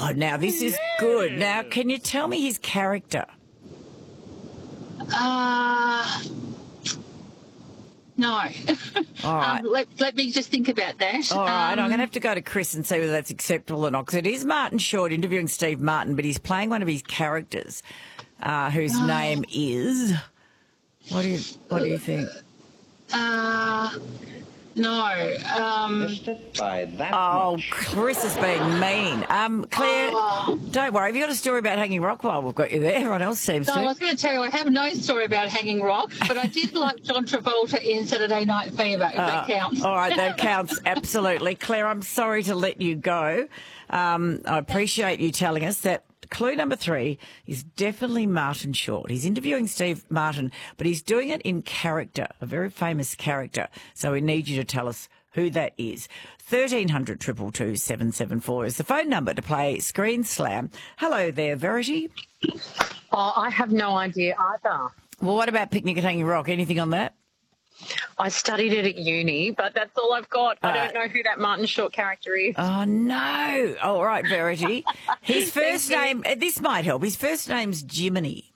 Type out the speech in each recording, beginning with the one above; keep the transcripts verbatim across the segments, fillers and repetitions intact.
Oh, now this is good. Now, can you tell me his character? Uh, no. All right. um, let, let me just think about that. All right, um, I'm going to have to go to Chris and see whether that's acceptable or not, because it is Martin Short interviewing Steve Martin, but he's playing one of his characters, uh, whose Oh. name is. What do you What do you think? Uh, no. Um, By that Oh, much. Chris is being mean. Um, Claire, Oh. don't worry. Have you got a story about Hanging Rock? Well, we've got you there. Everyone else seems no, I to. was going to tell you, I have no story about Hanging Rock, but I did like John Travolta in Saturday Night Fever, if that counts. All right, that counts, absolutely. Claire, I'm sorry to let you go. Um, I appreciate you telling us that clue number three is definitely Martin Short. He's interviewing Steve Martin, but he's doing it in character, a very famous character. So we need you to tell us who that is. thirteen hundred, two two two, seven seven four is the phone number to play Screen Slam. Hello there, Verity. Oh, I have no idea either. Well, what about Picnic at Hanging Rock? Anything on that? I studied it at uni, but that's all I've got. I Uh, don't know who that Martin Short character is. Oh, no. All right, Verity. His first name, uh, this might help. His first name's Jiminy.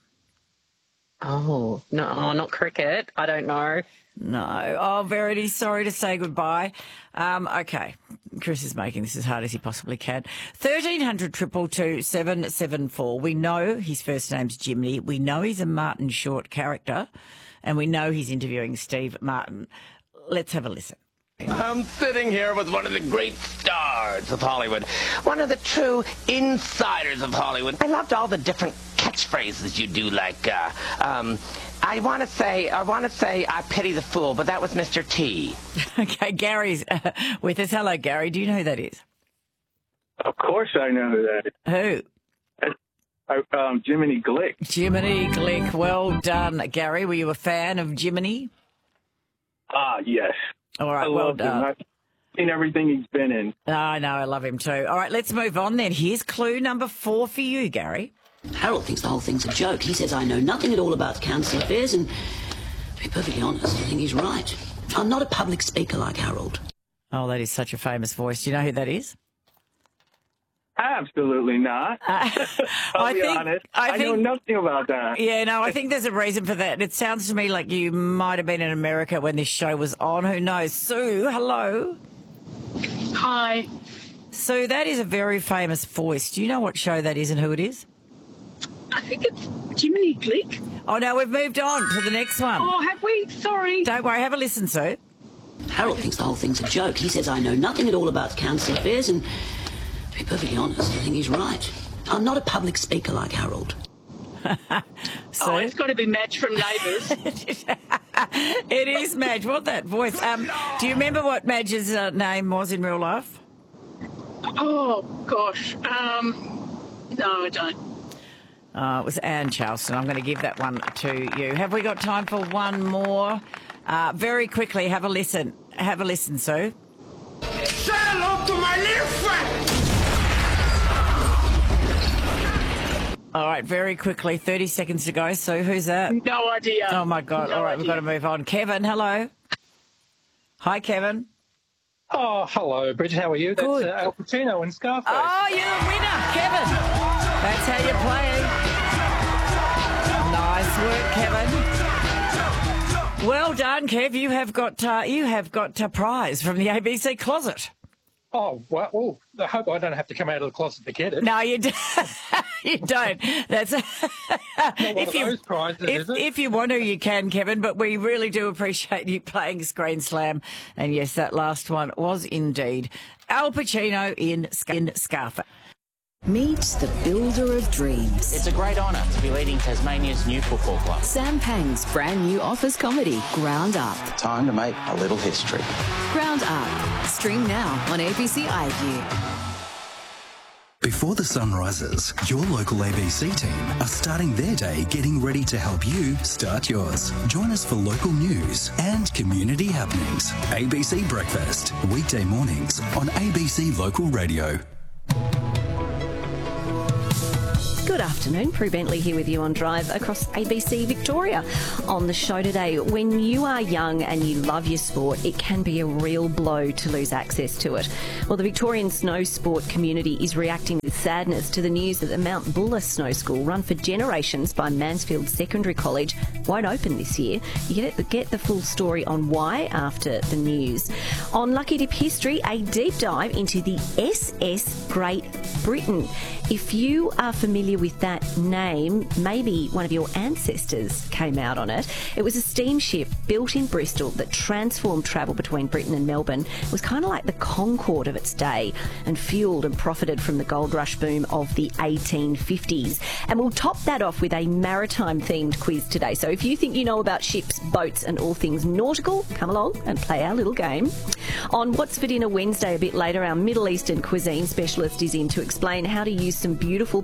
Oh, no, oh, not cricket. I don't know. No. Oh, Verity, sorry to say goodbye. Um, okay. Chris is making this as hard as he possibly can. thirteen hundred, two two two, seven seven four. We know his first name's Jiminy. We know he's a Martin Short character, and we know he's interviewing Steve Martin. Let's have a listen. I'm sitting here with one of the great stars of Hollywood, one of the true insiders of Hollywood. I loved all the different catchphrases you do, like, uh, um, I want to say, I want to say, I pity the fool, but that was Mister T. Okay, Gary's uh, with us. Hello, Gary. Do you know who that is? Of course I know who that is. Who? I, um, Jiminy Glick. Jiminy Glick. Well done, Gary. Were you a fan of Jiminy? Ah, yes. All right, I well love him. done. I've seen everything he's been in. Oh, I know, I love him too. All right, let's move on then. Here's clue number four for you, Gary. Harold thinks the whole thing's a joke. He says I know nothing at all about council affairs, and to be perfectly honest, I think he's right. I'm not a public speaker like Harold. Oh, that is such a famous voice. Do you know who that is? Absolutely not. Uh, I'll I be think, honest. I, I, think, know nothing about that. Yeah, no, I think there's a reason for that. It sounds to me like you might have been in America when this show was on. Who knows? Sue, hello. Hi. Sue, that is a very famous voice. Do you know what show that is and who it is? I think it's Jiminy Glick. Oh, no, we've moved on to the next one. Oh, have we? Sorry. Don't worry, have a listen, Sue. Harold thinks the whole thing's a joke. He says I know nothing at all about council affairs, and to be perfectly honest, I think he's right. I'm not a public speaker like Harold. So, Oh, it's got to be Madge from Neighbours. it is Madge. What that voice? Um, do you remember what Madge's uh, name was in real life? Oh, gosh. Um, no, I don't. Uh, it was Anne Charleston. I'm going to give that one to you. Have we got time for one more? Uh, very quickly, have a listen. Have a listen, Sue. Say hello to my little friend! All right, very quickly, thirty seconds to go. Sue, who's that? No idea. Oh, my God. No All right, we've got to idea. move on. Kevin, hello. Hi, Kevin. Oh, hello, Bridget. How are you? That's Good. uh, Al Pacino in Scarface. Oh, you're the winner, Kevin. That's how you're playing. Nice work, Kevin. Well done, Kev. You have got uh, you have got a prize from the A B C closet. Oh, well, oh, I hope I don't have to come out of the closet to get it. No, you do. You don't. That's Not one if of you those prizes, if, is it? if you want to, you can, Kevin. But we really do appreciate you playing Screen Slam. And yes, that last one was indeed Al Pacino in, Sc- in Scarface. Meet the builder of dreams. It's a great honour to be leading Tasmania's new football club. Sam Pang's brand new office comedy, Ground Up. Time to make a little history. Ground Up. Stream now on A B C iView. Before the sun rises, your local A B C team are starting their day getting ready to help you start yours. Join us for local news and community happenings. A B C Breakfast, weekday mornings on A B C Local Radio. Good afternoon, Prue Bentley here with you on Drive across A B C Victoria. On the show today, when you are young and you love your sport, it can be a real blow to lose access to it. Well, the Victorian snow sport community is reacting with sadness to the news that the Mount Buller Snow School, run for generations by Mansfield Secondary College, won't open this year. You get, it, get the full story on why after the news. On Lucky Dip History, a deep dive into the S S Great Britain. If you are familiar with that name, maybe one of your ancestors came out on it. It was a steamship built in Bristol that transformed travel between Britain and Melbourne. It was kind of like the Concorde of its day and fuelled and profited from the gold rush boom of the eighteen fifties. And we'll top that off with a maritime-themed quiz today. So if you think you know about ships, boats and all things nautical, come along and play our little game. On What's for Dinner Wednesday a bit later, our Middle Eastern cuisine specialist is in to explain how to use some beautiful